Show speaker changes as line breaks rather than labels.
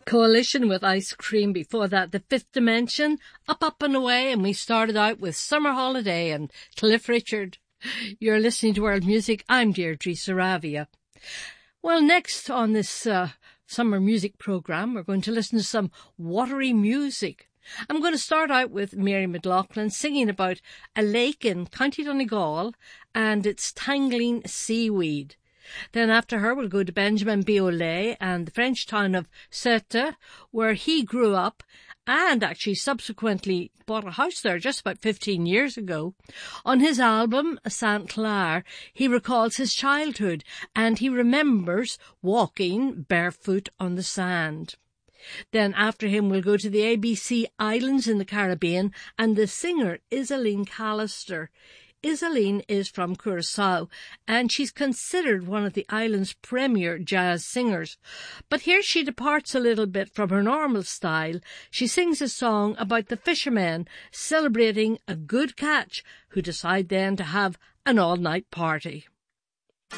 Coalition with Ice Cream. Before that, The Fifth Dimension, Up and Away, and we started out with Summer Holiday and Cliff Richard. You're listening to World Music. I'm Deirdre Saravia. Well, next on this summer music programme, we're going to listen to some watery music. I'm going to start out with Mary McLaughlin singing about a lake in County Donegal and its tangling seaweed. Then after her, we'll go to Benjamin Biolay and the French town of Ceuta, where he grew up and actually subsequently bought a house there just about 15 years ago. On his album, Saint Clair, he recalls his childhood and he remembers walking barefoot on the sand. Then after him, we'll go to the ABC Islands in the Caribbean and the singer Iselene Callister. Iselene is from Curacao, and she's considered one of the island's premier jazz singers. But here she departs a little bit from her normal style. She sings a song about the fishermen celebrating a good catch who decide then to have an all-night party.